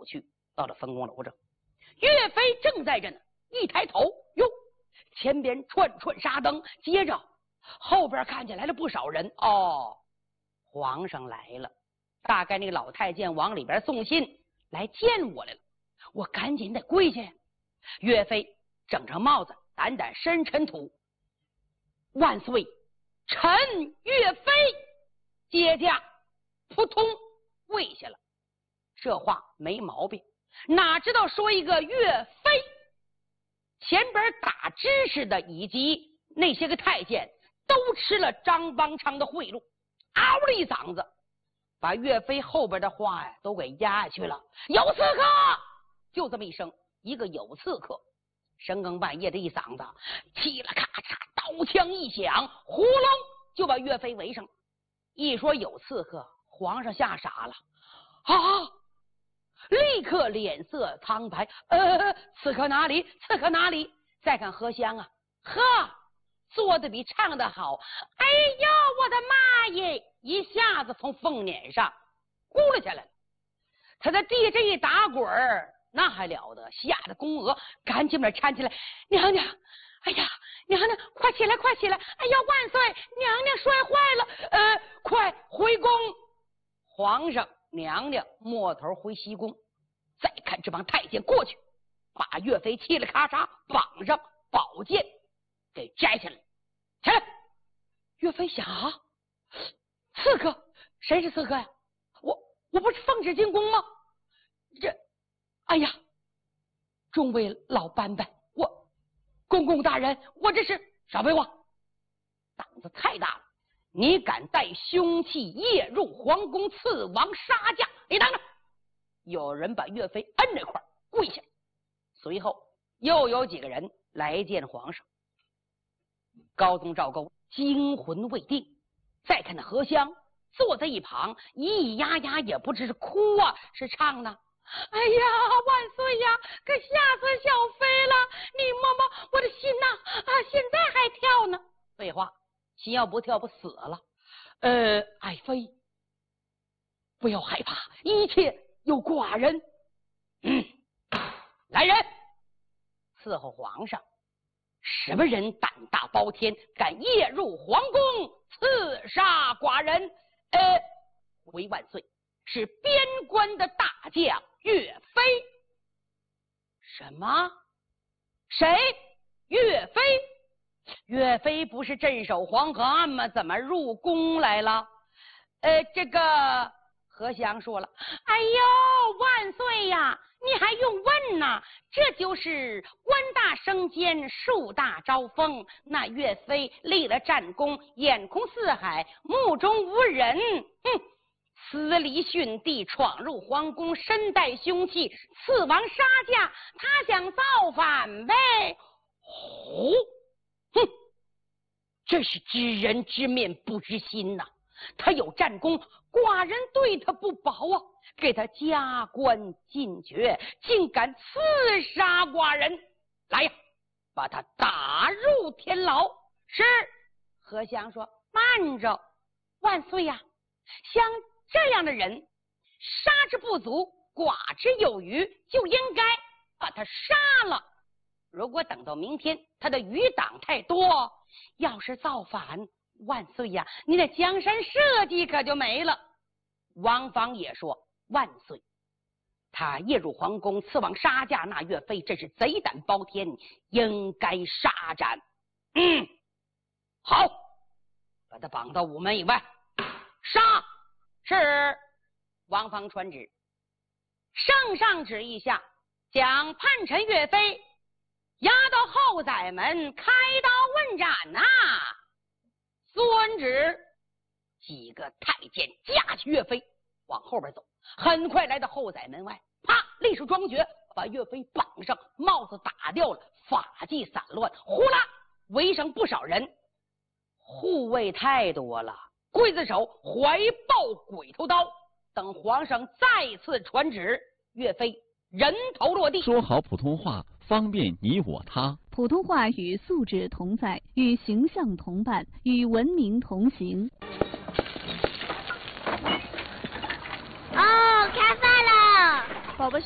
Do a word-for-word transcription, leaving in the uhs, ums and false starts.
去，到了分工楼这，岳飞正在这呢，一抬头，哟，前边串串纱灯，接着后边看见来了不少人。哦，皇上来了，大概那个老太监往里边送信来见我来了，我赶紧得跪下。岳飞整上帽子，掸掸深尘土，万岁，臣岳飞接驾，扑通跪下了。这话没毛病，哪知道说一个岳飞，前边打知识的以及那些个太监都吃了张邦昌的贿赂，嗷了一嗓子，把岳飞后边的话呀都给压下去了。有刺客！就这么一声，一个有刺客，深更半夜的一嗓子，噼里咔嚓，刀枪一响，呼隆就把岳飞围上。一说有刺客，皇上吓傻了啊！立刻脸色苍白，呃，刺客哪里？刺客哪里？再看何香啊，呵，做的比唱的好。哎呦，我的妈耶！一下子从凤辇上咕了下来，他在地这一打滚儿，那还了得！吓得宫娥赶紧把搀起来，娘娘，哎呀，娘娘，快起来，快起来！哎呀，万岁，娘娘摔坏了，呃，快回宫！皇上娘娘摸头回西宫。再看这帮太监过去，把岳飞嘁哩咔嚓绑上，宝剑给摘下来。起来！岳飞想啊，刺客？谁是刺客呀？我我不是奉旨进宫吗？这，哎呀，众位老班班，我公公大人，我这是少废话，胆子太大了！你敢带凶器夜入皇宫，刺王杀驾？你等着！有人把岳飞摁这块跪下，随后又有几个人来见皇上。高宗赵构惊魂未定，再看那何香坐在一旁，咿咿呀呀，也不知是哭啊是唱呢。哎呀，万岁呀，可吓死小飞了！你摸摸我的心呐，啊，现在还跳呢。废话，心要不跳不死了。呃，爱妃，不要害怕，一切有寡人。嗯，来人，伺候皇上。什么人胆大包天，敢夜入皇宫刺杀寡人？呃，回万岁，是边关的大将岳飞。什么？谁？岳飞？岳飞不是镇守黄河岸吗？怎么入宫来了？呃，这个何香说了，哎呦，万岁呀，你还用问呐？这就是官大升迁，树大招风。那岳飞立了战功，眼空四海，目中无人。哼，私离殉地，闯入皇宫，身带凶器，刺王杀驾，他想造反呗。哦，哼，这是知人知面不知心呐、啊！他有战功，寡人对他不薄啊，给他加官进爵，竟敢刺杀寡人！来呀，把他打入天牢！是。何香说，慢着，万岁呀，像这样的人，杀之不足，剐之有余，就应该把他杀了。如果等到明天他的余党太多，要是造反，万岁呀，你的江山社稷可就没了。王芳也说，万岁，他夜入皇宫，刺王杀驾，那岳飞真是贼胆包天，应该杀斩。嗯，好，把他绑到午门以外。杀！是。王芳传旨，圣上旨意下，将叛臣岳飞押到后宰门开刀问斩呐、啊！遵旨。几个太监架起岳飞往后边走，很快来到后宰门外，啪，立束装决，把岳飞绑上，帽子打掉了，发髻散乱，呼啦围上不少人，护卫太多了，刽子手怀抱鬼头刀。等皇上再次传旨，岳飞人头落地。 说好普通话，方便你我他。 普通话与素质同在，与形象同伴，与文明同行。 哦，开饭了，宝宝。